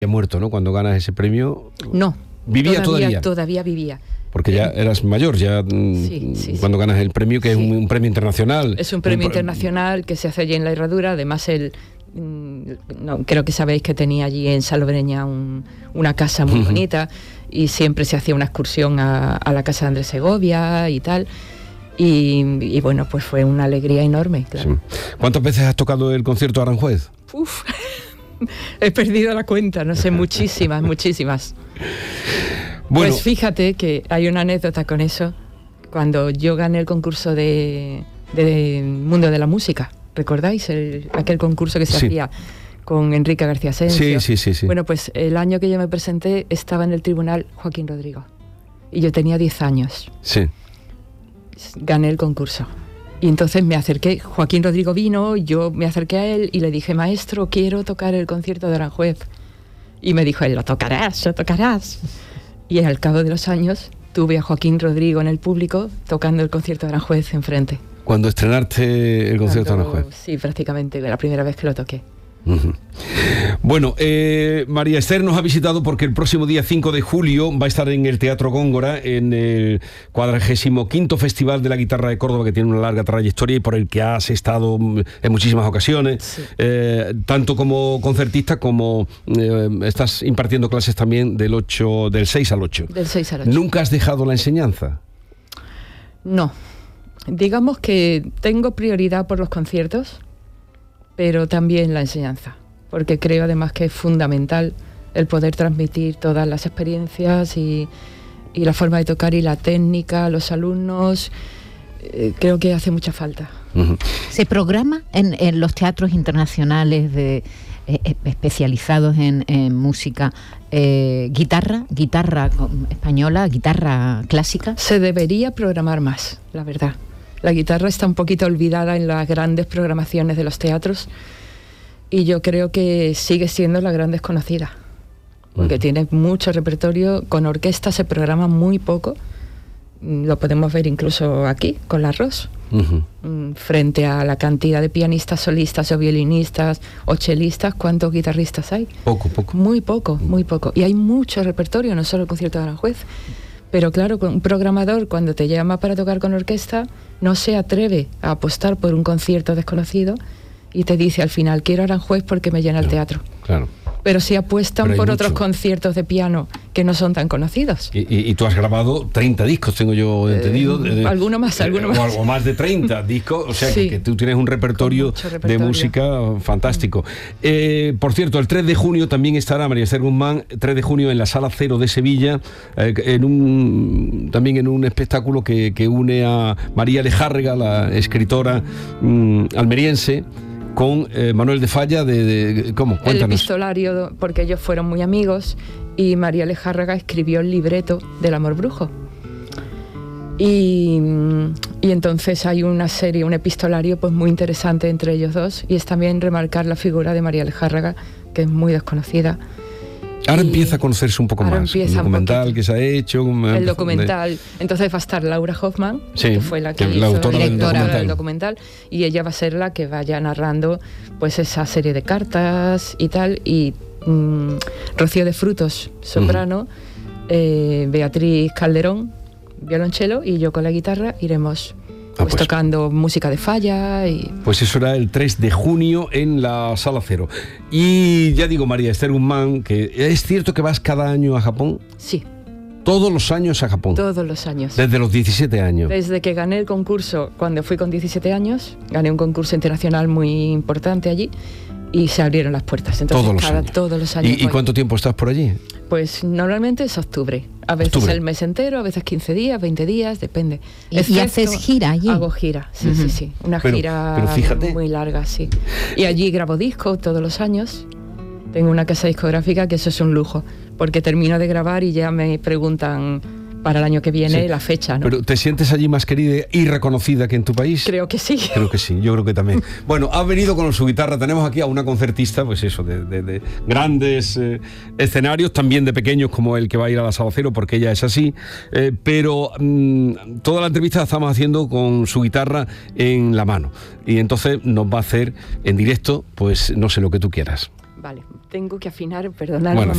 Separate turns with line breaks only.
muerto, ¿no? Cuando ganas ese premio.
No.
¿Vivía todavía?
Todavía vivía.
Porque ya eras mayor, ya sí, cuando ganas el premio, que es un premio internacional.
Es un premio internacional que se hace allí en La Herradura. Además, creo que sabéis que tenía allí en Salobreña una casa muy bonita, y siempre se hacía una excursión a la casa de Andrés Segovia y tal. Y bueno, pues fue una alegría enorme, claro.
Sí. ¿Cuántas veces has tocado el concierto de Aranjuez?
Uf, he perdido la cuenta, no sé, muchísimas. Bueno, pues fíjate que hay una anécdota con eso. Cuando yo gané el concurso de Mundo de la Música, ¿recordáis? Aquel concurso que se hacía con Enrique García Asensio.
Sí.
Bueno, pues el año que yo me presenté estaba en el tribunal Joaquín Rodrigo. Y yo tenía 10 años.
Sí.
Gané el concurso. Y entonces me acerqué, Joaquín Rodrigo vino, yo me acerqué a él y le dije: maestro, quiero tocar el concierto de Aranjuez. Y me dijo él: lo tocarás. Y al cabo de los años tuve a Joaquín Rodrigo en el público tocando el concierto de Aranjuez enfrente.
¿Cuando estrenaste el concierto de Aranjuez?
Sí, prácticamente, la primera vez que lo toqué.
Bueno, María Esther nos ha visitado porque el próximo día 5 de julio va a estar en el Teatro Góngora, en el 45º Festival de la Guitarra de Córdoba, que tiene una larga trayectoria y por el que has estado en muchísimas ocasiones, sí. Tanto como concertista como estás impartiendo clases también del 6 al 8.
Del 6 al 8.
¿Nunca has dejado la enseñanza?
No, digamos que tengo prioridad por los conciertos, pero también la enseñanza, porque creo además que es fundamental el poder transmitir todas las experiencias y la forma de tocar y la técnica a los alumnos. Creo que hace mucha falta.
¿Se programa en los teatros internacionales especializados en música guitarra española, guitarra clásica?
Se debería programar más, la verdad. La guitarra está un poquito olvidada en las grandes programaciones de los teatros y yo creo que sigue siendo la gran desconocida, porque tiene mucho repertorio. Con orquesta se programa muy poco, lo podemos ver incluso aquí con la ROS, frente a la cantidad de pianistas solistas o violinistas o chelistas. ¿Cuántos guitarristas hay?
Poco.
Muy poco. Y hay mucho repertorio, no solo el concierto de Aranjuez. Pero claro, un programador cuando te llama para tocar con orquesta no se atreve a apostar por un concierto desconocido y te dice al final: quiero Aranjuez porque me llena el teatro. Claro. Pero sí apuestan por otros conciertos de piano que no son tan conocidos.
Y tú has grabado 30 discos, tengo yo entendido.
Alguno más.
O algo más de 30 discos, o sea sí, que tú tienes un repertorio de música fantástico. Por cierto, el 3 de junio también estará María Esther Guzmán, 3 de junio en la Sala Cero de Sevilla, también en un espectáculo que une a María Lejárrega, la escritora almeriense, con Manuel de Falla ¿cómo? Cuéntanos.
El epistolario, porque ellos fueron muy amigos y María Lejárraga escribió el libreto del Amor Brujo. Y entonces hay una serie, un epistolario pues muy interesante entre ellos dos, y es también remarcar la figura de María Lejárraga, que es muy desconocida.
Ahora empieza a conocerse un poco más. El documental que se ha hecho.
El documental. Entonces va a estar Laura Hoffman, que fue la que hizo,
la autora
del documental, y ella va a ser la que vaya narrando pues esa serie de cartas y tal. Y Rocío de Frutos, soprano, Beatriz Calderón, violonchelo, y yo con la guitarra iremos pues tocando música de Falla.
Pues eso era el 3 de junio en la Sala Cero. Y ya digo, María Esther Guzmán, que ¿es cierto que vas cada año a Japón?
Sí.
¿Todos los años a Japón?
Todos los años.
¿Desde los 17 años?
Desde que gané el concurso, cuando fui con 17 años, gané un concurso internacional muy importante allí y se abrieron las puertas. Entonces, todos los años.
¿Y cuánto tiempo estás por allí?
Pues normalmente es octubre. A veces el mes entero, a veces 15 días, 20 días, depende.
¿Y haces gira allí?
Hago gira, sí. Una gira muy larga, sí. Y allí grabo discos todos los años. Tengo una casa discográfica que eso es un lujo, porque termino de grabar y ya me preguntan para el año que viene la fecha, ¿no?
Pero ¿te sientes allí más querida y reconocida que en tu país?
Creo que sí.
Creo que sí, yo creo que también. Bueno, ha venido con su guitarra. Tenemos aquí a una concertista, pues eso, de grandes escenarios, también de pequeños como el que va a ir a la Sala Cero, porque ella es así, pero toda la entrevista la estamos haciendo con su guitarra en la mano. Y entonces nos va a hacer en directo, pues no sé, lo que tú quieras.
Vale, tengo que afinar, perdonad.
Bueno,